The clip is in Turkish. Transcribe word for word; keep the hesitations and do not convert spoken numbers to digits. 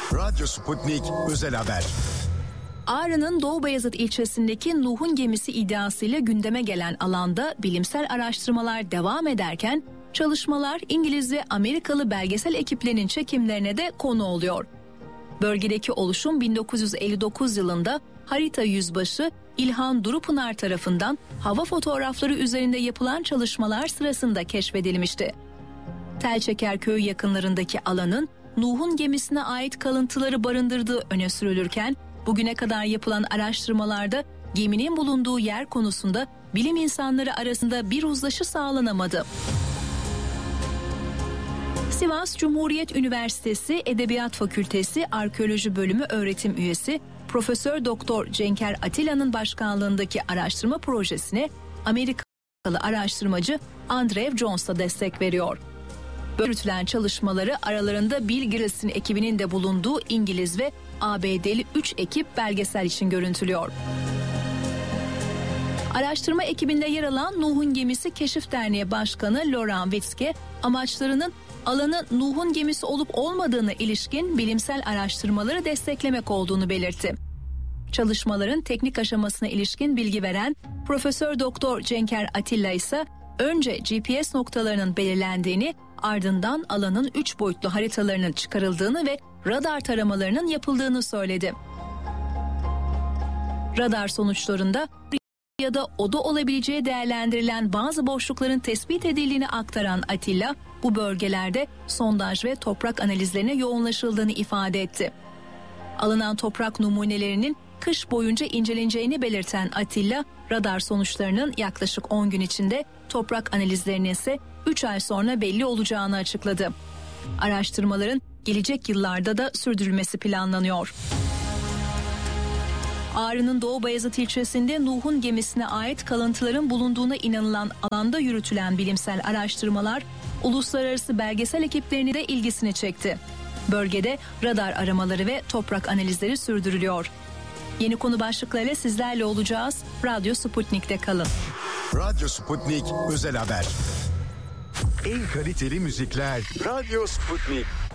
Radyo Sputnik Özel Haber. Ağrı'nın Doğu Beyazıt ilçesindeki Nuh'un gemisi iddiasıyla gündeme gelen alanda bilimsel araştırmalar devam ederken çalışmalar İngiliz ve Amerikalı belgesel ekiplerinin çekimlerine de konu oluyor. Bölgedeki oluşum bin dokuz yüz elli dokuz yılında harita yüzbaşı İlhan Durupınar tarafından hava fotoğrafları üzerinde yapılan çalışmalar sırasında keşfedilmişti. Telçeker köyü yakınlarındaki alanın Nuh'un gemisine ait kalıntıları barındırdığı öne sürülürken bugüne kadar yapılan araştırmalarda geminin bulunduğu yer konusunda bilim insanları arasında bir uzlaşı sağlanamadı. Sivas Cumhuriyet Üniversitesi Edebiyat Fakültesi Arkeoloji Bölümü öğretim üyesi Profesör Doktor Cenker Atilla'nın başkanlığındaki araştırma projesine Amerikalı araştırmacı Andrew Jones da destek veriyor. Yürütülen çalışmaları aralarında Bill Gryls'in ekibinin de bulunduğu İngiliz ve A B D'li üç ekip belgesel için görüntülüyor. Araştırma ekibinde yer alan Nuh'un Gemisi Keşif Derneği Başkanı Laurent Witzke, amaçlarının alanın Nuh'un gemisi olup olmadığına ilişkin bilimsel araştırmaları desteklemek olduğunu belirtti. Çalışmaların teknik aşamasına ilişkin bilgi veren Profesör Doktor Cenker Atilla ise önce G P S noktalarının belirlendiğini, ardından alanın üç boyutlu haritalarının çıkarıldığını ve radar taramalarının yapıldığını söyledi. Radar sonuçlarında ya da oda olabileceği değerlendirilen bazı boşlukların tespit edildiğini aktaran Atilla, bu bölgelerde sondaj ve toprak analizlerine yoğunlaşıldığını ifade etti. Alınan toprak numunelerinin kış boyunca inceleneceğini belirten Atilla, radar sonuçlarının yaklaşık on gün içinde, toprak analizlerinin ise üç ay sonra belli olacağını açıkladı. Araştırmaların gelecek yıllarda da sürdürülmesi planlanıyor. Ağrı'nın Doğu Beyazıt ilçesinde Nuh'un gemisine ait kalıntıların bulunduğuna inanılan alanda yürütülen bilimsel araştırmalar uluslararası belgesel ekiplerini de ilgisini çekti. Bölgede radar aramaları ve toprak analizleri sürdürülüyor. Yeni konu başlıklarıyla sizlerle olacağız. Radyo Sputnik'te kalın. Radyo Sputnik Özel Haber. En kaliteli müzikler Radyo Sputnik.